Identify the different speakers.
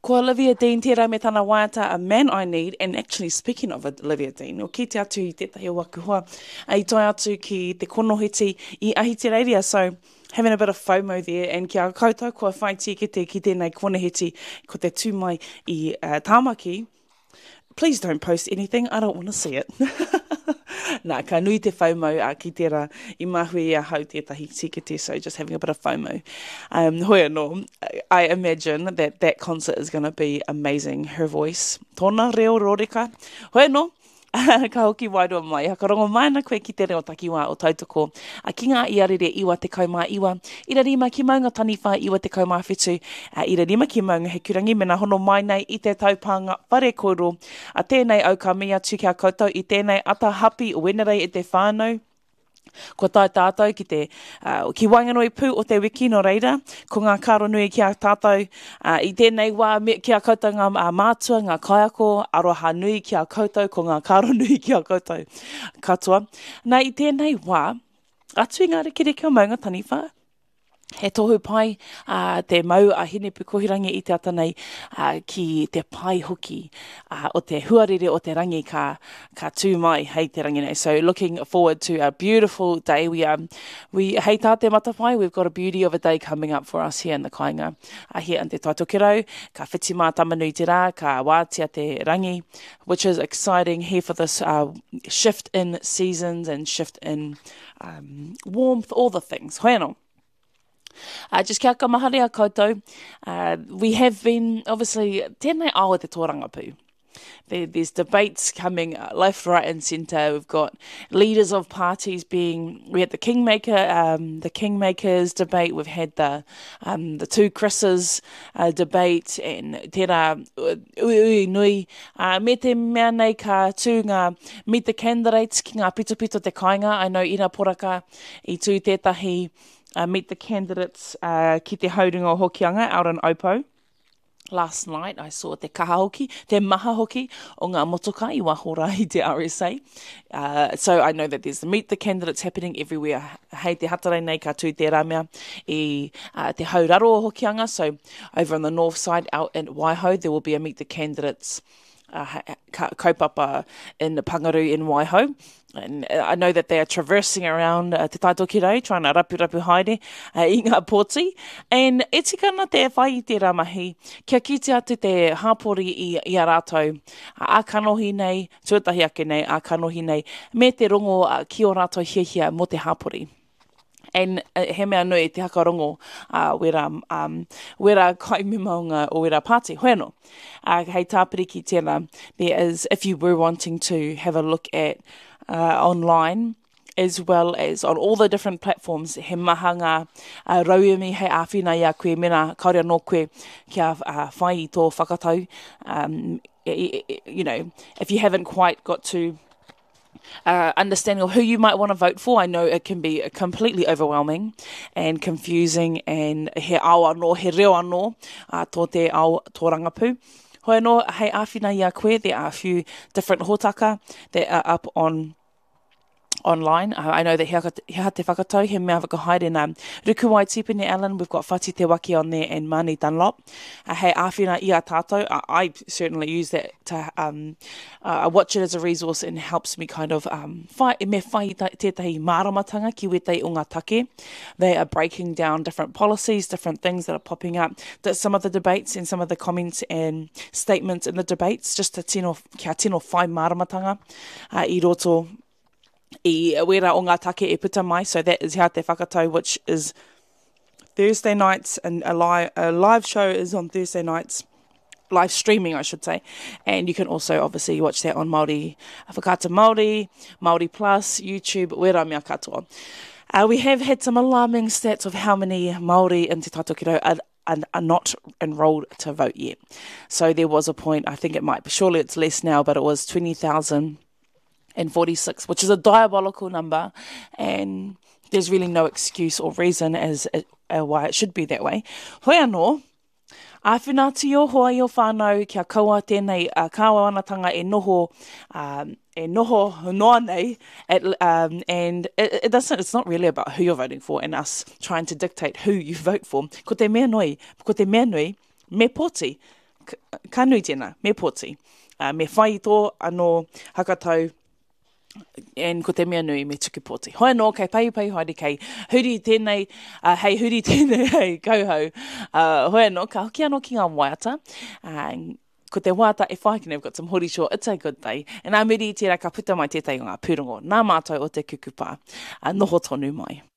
Speaker 1: Ko Olivia Dean tērā me tana waiata, A Man I Need, and actually speaking of Olivia Dean, o ki te atu I tētahi o wakuhua, I toi atu ki te konohiti I Ahiti Radio, so having a bit of FOMO there, and kia koutou kua whai tīkete ki tēnei konohiti, ko te tūmai I Tāmaki. Please don't post anything, I don't want to see it. Nā, ka nui te FOMO ki tērā I mahui I hau tētahi tīkete, so just having a bit of FOMO. Hoi anō, I imagine that concert is going to be amazing. Her voice, tōna reo roreka. Hoi anō, ka hoki wairua mai. Haka rongo mai na koe ki te reo takiwa o tautoko. A ki ngā iarere iwa te kaumā iwa. Ira rima ki maunga taniwha iwa te kaumā whetu. Ira rima ki maunga he kurangi mena hono mai nei I te taupanga whare koro. A tēnei au ka mea tu kia koutou I tēnei ata hapi o wenerei I te whānau. Ko tai tātou ki Wainganui pū o te wiki no reira, ko ngā karo nui ki a tātou I tēnei wā ki a koutou ngā mātua, ngā kaiako, aroha nui ki a koutou, ko ngā karo nui ki a koutou katoa. Nā I tēnei wā, atu I ngā rekereke o maunga taniwha, he tohu pai te mau a hine pukohirangi I te ata nei ki te pai hoki o te huarere o te rangi ka tū mai hei te rangi nei. So looking forward to a beautiful day. We hei tā te matapai, we've got a beauty of a day coming up for us here in the Kāinga. Here in te Taitokirau, ka whiti mā tamanui te rā, ka wātia te rangi, which is exciting here for this shift in seasons and shift in warmth, all the things. Hoi anō. Just kia kamahare a koutou. We have been, obviously, tēnei awa te tōranga pū. There's debates coming left, right and centre. We've got leaders of parties we had the Kingmakers debate, we've had the two Chris's debate, and tērā ui nui. Me te mea nei ka tū ngā meet the candidates ki ngā pito te kāinga. I know Ina Poraka I tū tētahi meet the candidates ki te haurunga o Hokianga out in Opo. Last night I saw te kaha hoki, te maha hoki o ngā motoka I wahora I te RSA. So I know that there's the meet the candidates happening everywhere. Hei te hatarei nei ka tū te ramea I te hauraro o Hokianga. So over on the north side out in Waiho there will be a meet the candidates kaupapa in Pangaru in Waiho. And I know that they are traversing around te Taitokirau, trying to rapu haere I ngā pōti. And e tikana te whai I te ramahi, kia kite atu te hāpori I a rātou, a kanohi nei, tuatahi ake nei, a kanohi nei, me te rongo ki o rātou hiahia mo te hāpori. And he mea nui te hakarongo wera kaimimaunga o wera pāti. Hoi anō. Hei tāpiri ki tēnā, there is, if you were wanting to have a look at online, as well as on all the different platforms, he maha ngā rauemi hei āwhina I a koe mena kaore anō koe kia whai I tō whakatau. You know, if you haven't quite got to understanding of who you might want to vote for, I know it can be completely overwhelming and confusing, and he ao anō, he reo anō tō te ao tō rangapū. Hoi anō, hei āwhina I a koe, there are a few different hōtaka that are up online. I know that he ha te whakatau, he mea whakahaere nā Rukuwai Tipene Allen, we've got Whati Te Waki on there, and Mani Dunlop. Hei āwhina I a tātou, I certainly use that to watch it as a resource, and helps me kind of whai tētahi māramatanga ki wetei o ngā take. They are breaking down different policies, different things that are popping up, that some of the debates and some of the comments and statements in the debates, just to kia tino whai māramatanga I roto I wera o ngā take e puta mai. So that is Hea Te Whakatau, which is Thursday nights, and a live show is on Thursday nights, live streaming I should say, and you can also obviously watch that on Māori Whakaata Māori, Māori Plus, YouTube, wera mea katoa. We have had some alarming stats of how many Māori in Te Taitokirau are not enrolled to vote yet. So there was a point, I think surely it's less now, but it was 20,046, which is a diabolical number, and there's really no excuse or reason as why it should be that way. Hoi anō, āwhināti o hoa I o whānau kia kaua tēnei kāwanatanga e noho noa nei, and it's not really about who you're voting for and us trying to dictate who you vote for. Ko te mea nui, me poti, ka nui tēnā, me pōti. Me whai tō anō hakatau, and ko te mea nui me tuki pōti. Hoi anō, kei pai haere kei huri tēnei, huri tēnei, hei, kauhau. Hoi anō, ka hoki anō ki ngā waiata. Ko te waiata e whakine, we've got some hori shore, it's a good day. And a meri tērā ka puta mai tētai o ngā pūrongo. Nā mātou o te kukupa, noho tonu mai.